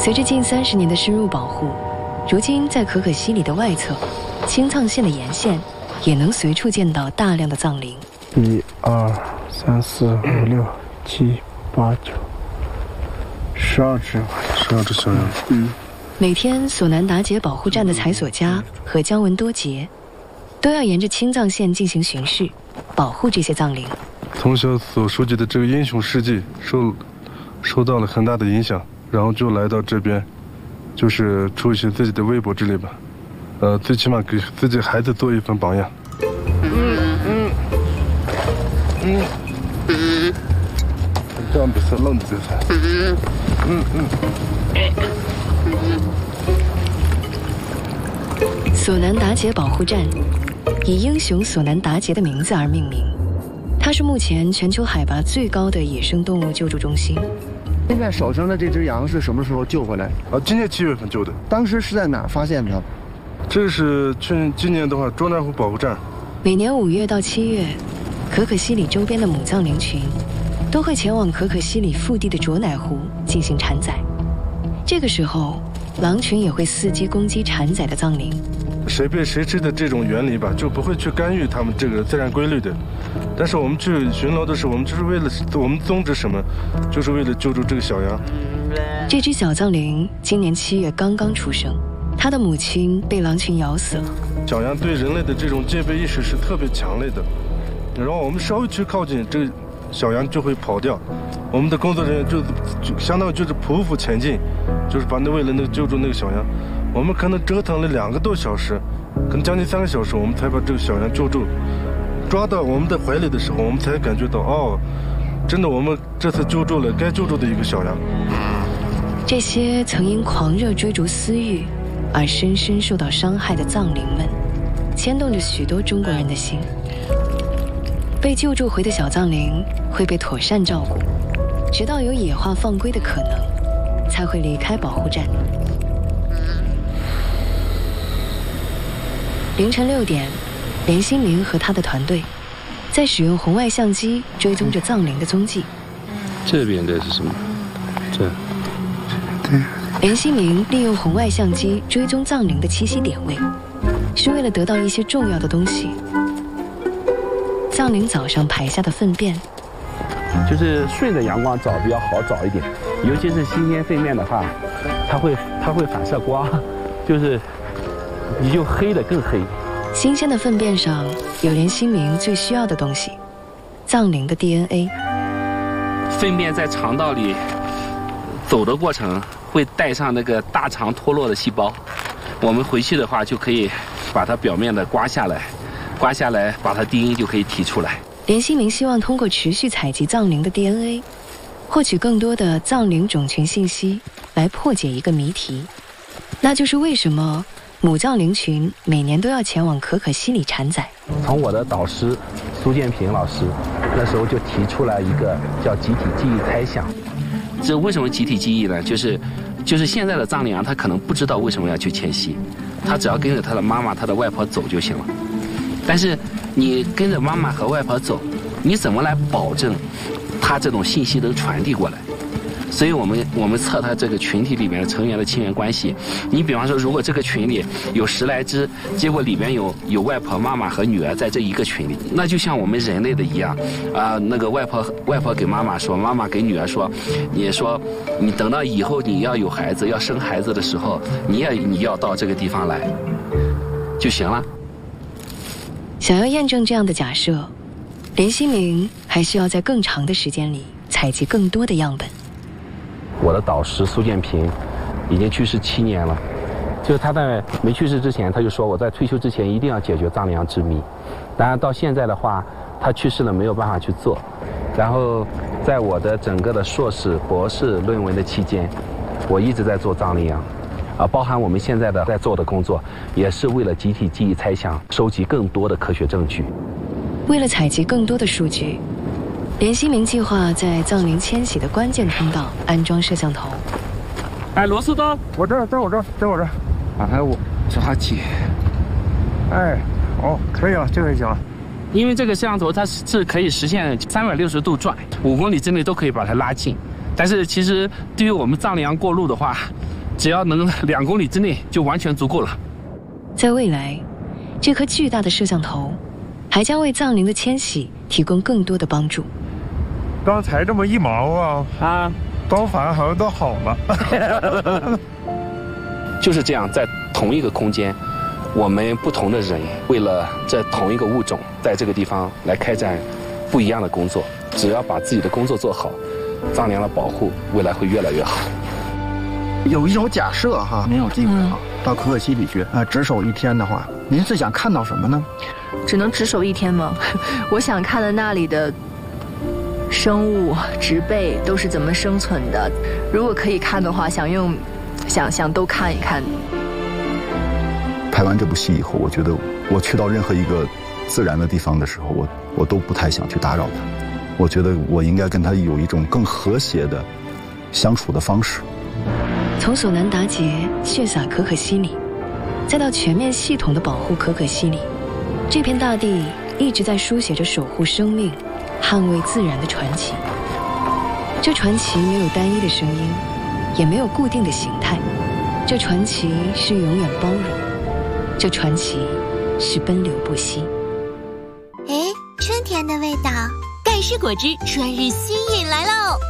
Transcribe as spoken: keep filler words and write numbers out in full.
随着近三十年的深入保护，如今在可可西里的外侧，青藏线的沿线也能随处见到大量的藏羚。 一二三四五六七八九，十二只，十二只小羊。嗯。 每天，索南达杰保护站的采索家和姜文多杰都要沿着青藏线进行巡视，保护这些藏羚。 从小所熟悉的这个英雄事迹受受到了很大的影响，然后就来到这边，就是出一些自己的微薄之力吧，呃，最起码给自己孩子做一份榜样。嗯嗯嗯嗯，这样比赛浪的比赛。嗯嗯嗯。 索南达杰保护站以英雄索南达杰的名字而命名，它是目前全球海拔最高的野生动物救助中心。 现在手上的这只羊是什么时候救回来？ 啊，今年七月份救的。 当时是在哪儿发现的？ 这是去今年的话，卓南湖保护站。 每年五月到七月，可可西里周边的母藏羚群都会前往可可西里腹地的卓乃湖进行产崽。这个时候，狼群也会伺机攻击产崽的藏羚。 谁被谁吃的这种原理吧，就不会去干预他们这个自然规律的。但是我们去巡逻的时候，我们就是为了我们宗旨什么，就是为了救助这个小羊。 这只小藏羚今年七月刚刚出生，它的母亲被狼群咬死了。 小羊对人类的这种戒备意识是特别强烈的，然后我们稍微去靠近，这个小羊就会跑掉。我们的工作人员就就相当于就是匍匐前进，就是把那为了那个救助那个小羊。我们可能折腾了两个多小时，可能将近三个小时，我们才把这个小羊救助。抓到我们的怀里的时候，我们才感觉到，哦，真的，我们这次救助了该救助的一个小羊。 这些曾因狂热追逐私欲而深深受到伤害的藏羚们，牵动着许多中国人的心。被救助回的小藏羚会被妥善照顾，直到有野化放归的可能，才会离开保护站。凌晨六点，连新明和他的团队在使用红外相机追踪着藏羚的踪迹。 这边的是什么？这。 对。 连新明利用红外相机追踪藏羚的栖息点位，是为了得到一些重要的东西。藏羚早上排下的粪便， 就是顺着阳光找比较好找一点，尤其是新鲜粪便的话，它会它会反射光，就是你就黑的更黑。 新鲜的粪便上有连新明最需要的东西，藏羚的 D N A。 粪便在肠道里走的过程会带上那个大肠脱落的细胞，我们回去的话就可以把它表面的刮下来，刮下来把它 D N A 就可以提出来。 连新明希望通过持续采集藏羚的 D N A， 获取更多的藏羚种群信息，来破解一个谜题，那就是为什么母藏羚群每年都要前往可可西里产崽。 从我的导师苏建平老师那时候就提出来一个叫集体记忆猜想。 这为什么集体记忆呢？就是就是现在的藏羚羊，它可能不知道为什么要去迁徙，它只要跟着它的妈妈、它的外婆走就行了。但是你跟着妈妈和外婆走，你怎么来保证它这种信息能传递过来？所以我们我们测它这个群体里面的成员的亲缘关系。你比方说，如果这个群里有十来只，结果里边有有外婆、妈妈和女儿在这一个群里，那就像我们人类的一样啊、呃，那个外婆外婆给妈妈说，妈妈给女儿说，你说你等到以后你要有孩子要生孩子的时候，你也你要到这个地方来就行了。 想要验证这样的假设，连新明还需要在更长的时间里采集更多的样本。 我的导师苏建平已经去世七年了，就是他在没去世之前，他就说我在退休之前一定要解决藏羚羊之谜。当然到现在的话，他去世了没有办法去做。然后在我的整个的硕士、博士论文的期间，我一直在做藏羚羊，啊，包含我们现在的在做的工作，也是为了集体记忆猜想，收集更多的科学证据。 为了采集更多的数据，连新明计划在藏羚迁徙的关键通道安装摄像头。 哎，螺丝刀， 我这儿，在我这儿，在我这儿。啊，还有我抓紧。 哎，哦，可以了，这个就行了。 因为这个摄像头它是可以实现三百六十度转，五公里之内都可以把它拉近。但是其实对于我们藏羚羊过路的话， 只要能两公里之内就完全足够了。 在未来，这颗巨大的摄像头还将为藏羚的迁徙提供更多的帮助。 刚才这么一毛啊啊，刀法好像都好了。 就是这样，在同一个空间，我们不同的人为了这同一个物种，在这个地方来开展不一样的工作。只要把自己的工作做好，藏羚的保护未来会越来越好。 有一种假设哈，您有机会啊，到可可西里去啊，值守一天的话，您是想看到什么呢？ 只能值守一天吗？我想看的那里的生物、植被都是怎么生存的。如果可以看的话，想用想想都看一看。 拍完这部戏以后，我觉得我去到任何一个自然的地方的时候，我我都不太想去打扰它。我觉得我应该跟它有一种更和谐的相处的方式。 从索南达杰血洒可可西里，再到全面系统的保护可可西里，这片大地一直在书写着守护生命、捍卫自然的传奇。这传奇没有单一的声音，也没有固定的形态。这传奇是永远包容，这传奇是奔流不息。 哎，春天的味道，盖世果汁春日新饮来喽！